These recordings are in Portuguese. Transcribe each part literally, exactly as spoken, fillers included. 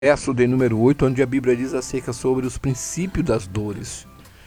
Verso de número oito, onde a Bíblia diz acerca sobre os princípios das dores.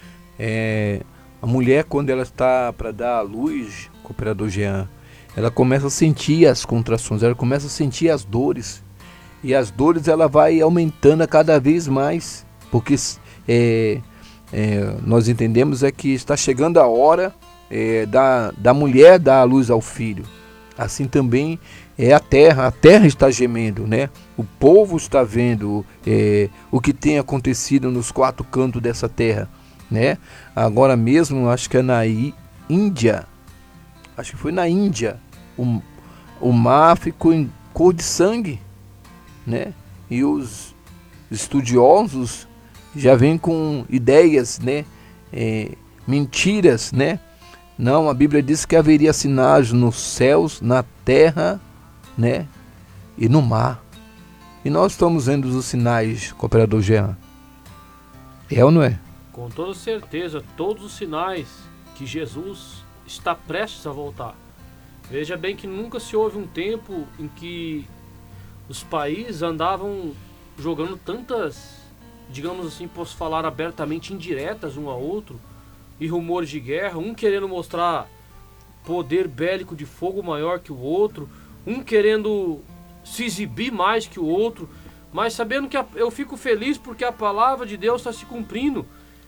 É, a mulher, quando ela está para dar à luz, cooperador Jean, ela começa a sentir as contrações, ela começa a sentir as dores. E as dores ela vai aumentando a cada vez mais, porque é, é, nós entendemos é que está chegando a hora é, da, da mulher dar à luz ao filho. Assim também é a terra, a terra está gemendo, né? O povo está vendo é, o que tem acontecido nos quatro cantos dessa terra, né? Agora mesmo, acho que é na Índia, acho que foi na Índia, o, o mar ficou em cor de sangue, né? E os estudiosos já vêm com ideias, né? É, mentiras, né? Não, a Bíblia diz que haveria sinais nos céus, na terra, né? E no mar. E nós estamos vendo os sinais, cooperador Jean. É ou não é? Com toda certeza, todos os sinais que Jesus está prestes a voltar. Veja bem que nunca se houve um tempo em que os países andavam jogando tantas, digamos assim, posso falar abertamente, indiretas um ao outro, e rumores de guerra, um querendo mostrar poder bélico de fogo maior que o outro, um querendo se exibir mais que o outro, mas sabendo que a, eu fico feliz porque a palavra de Deus está se cumprindo,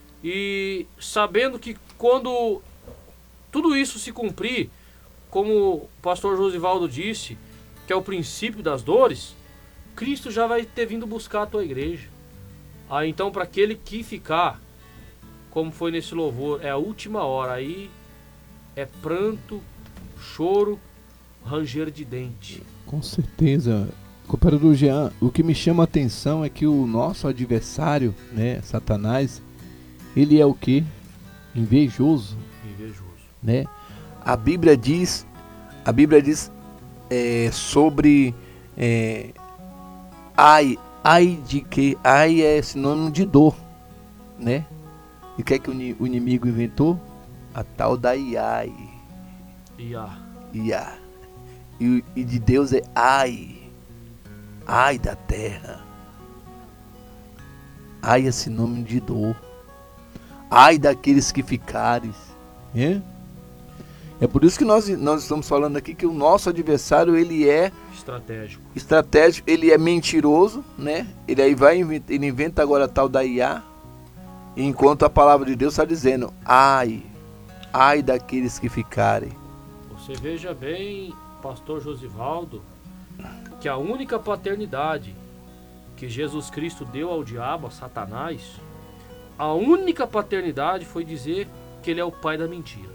e sabendo que quando tudo isso se cumprir, como o pastor Josivaldo disse, que é o princípio das dores, Cristo já vai ter vindo buscar a tua igreja. Ah, então para aquele que ficar, como foi nesse louvor, é a última hora, aí é pranto, choro, ranger de dente. Com certeza, cooperador Jean, o que me chama a atenção é que o nosso adversário, né, Satanás, ele é o que? Invejoso. Invejoso. Né? A Bíblia diz, a Bíblia diz é, sobre é, ai, ai de que? Ai é sinônimo de dor, né? E o que é que o inimigo inventou? A tal da Iai. Ia. Ia. E, e de Deus é ai. Ai da terra. Ai é sinônimo de dor. Ai daqueles que ficares. É? É por isso que nós, nós estamos falando aqui que o nosso adversário, ele é estratégico. Estratégico, ele é mentiroso, né? Ele aí vai, ele inventa agora a tal da I A. Enquanto a palavra de Deus está dizendo, ai, ai daqueles que ficarem. Você veja bem, pastor Josivaldo, que a única paternidade que Jesus Cristo deu ao diabo, a Satanás, a única paternidade foi dizer que ele é o pai da mentira.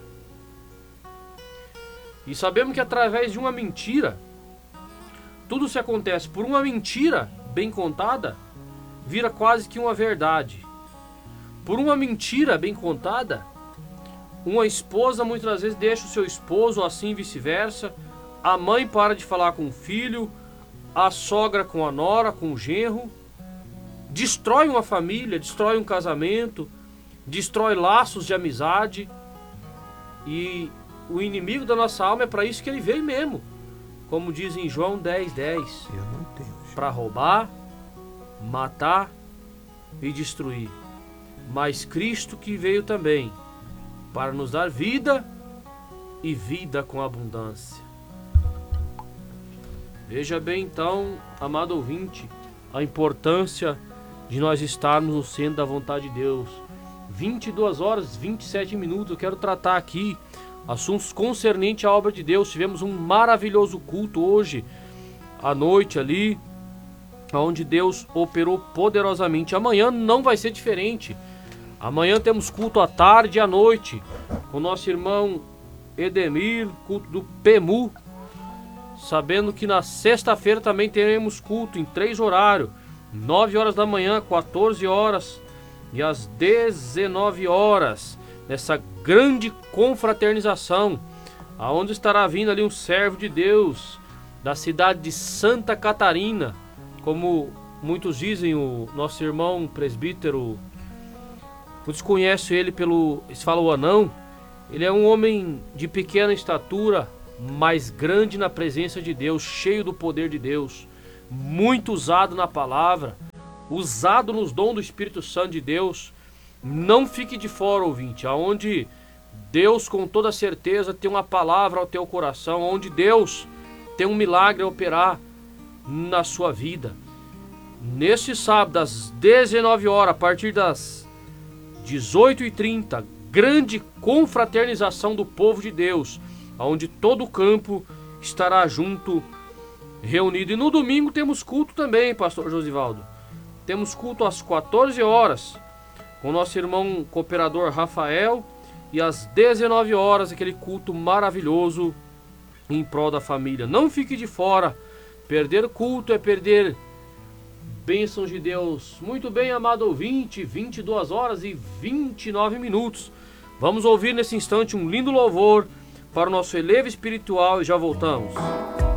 E sabemos que através de uma mentira, tudo se acontece por uma mentira bem contada, vira quase que uma verdade. Por uma mentira bem contada, uma esposa muitas vezes deixa o seu esposo, ou assim vice-versa. A mãe para de falar com o filho, a sogra com a nora, com o genro. Destrói uma família, destrói um casamento, destrói laços de amizade. E o inimigo da nossa alma é para isso que ele veio mesmo. Como diz em João dez, dez. Eu não tenho. Para roubar, matar e destruir. Mas Cristo que veio também para nos dar vida e vida com abundância. Veja bem então, amado ouvinte, a importância de nós estarmos no centro da vontade de Deus. vinte e duas horas, vinte e sete minutos, eu quero tratar aqui assuntos concernentes à obra de Deus. Tivemos um maravilhoso culto hoje à noite ali, onde Deus operou poderosamente. Amanhã não vai ser diferente. Amanhã temos culto à tarde e à noite, com nosso irmão Edemir, culto do P M U. Sabendo que na sexta-feira também teremos culto em três horários, nove horas da manhã, quatorze horas e às dezenove horas, nessa grande confraternização, aonde estará vindo ali um servo de Deus da cidade de Santa Catarina, como muitos dizem, o nosso irmão presbítero, muitos conhecem ele pelo, eles falam o anão. Ele é um homem de pequena estatura, mas grande na presença de Deus, cheio do poder de Deus. muito usado na palavra, usado nos dons do Espírito Santo de Deus. Não fique de fora, ouvinte, aonde Deus com toda certeza tem uma palavra ao teu coração, onde Deus tem um milagre a operar na sua vida. Neste sábado, às dezenove horas, a partir das dezoito e trinta, grande confraternização do povo de Deus, onde todo o campo estará junto, reunido. E no domingo temos culto também, pastor Josivaldo. Temos culto às quatorze horas, com o nosso irmão cooperador Rafael, e às dezenove horas, aquele culto maravilhoso em prol da família. Não fique de fora. Perder culto é perder bênçãos de Deus. Muito bem, amado ouvinte, vinte e duas horas e vinte e nove minutos. Vamos ouvir nesse instante um lindo louvor para o nosso elevo espiritual e já voltamos.